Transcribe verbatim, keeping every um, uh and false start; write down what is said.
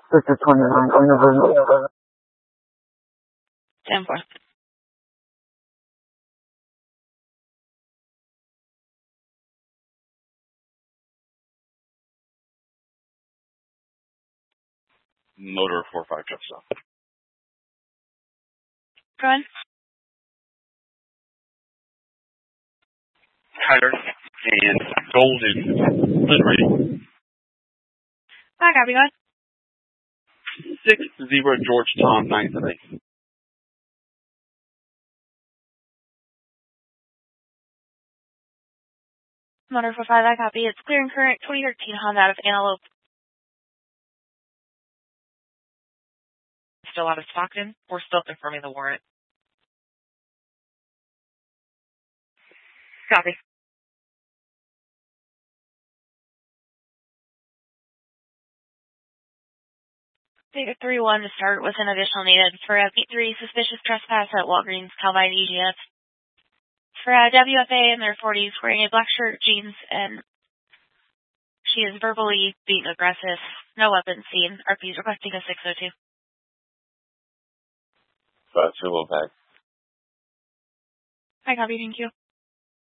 This is twenty-nine, going over. ten four. Motor four five jet stop. Go ahead. Tyler and Golden Liberty. I copy, go ahead. Six zero George Tom nine three. Motor four five, I copy. It's clear and current twenty thirteen Honda out of Antelope. Still out of Stockton? We're still confirming the warrant. Copy. Data three one to start with an additional needed for a P three suspicious trespass at Walgreens, Calvine, E G F. For a W F A in their forties, wearing a black shirt, jeans, and she is verbally being aggressive. No weapons seen. R P is requesting a six oh two. Five two low bag. I copy, thank you.